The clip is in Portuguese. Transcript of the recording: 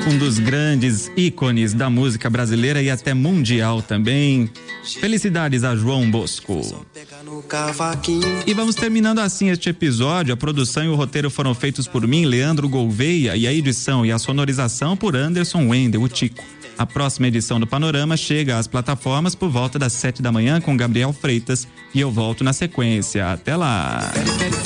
um dos grandes ícones da música brasileira e até mundial também. Felicidades a João Bosco. E vamos terminando assim este episódio. A produção e o roteiro foram feitos por mim, Leandro Gouveia, e a edição e a sonorização por Anderson Wendel, o Tico. A próxima edição do Panorama chega às plataformas por volta das 7 da manhã com Gabriel Freitas e eu volto na sequência. Até lá!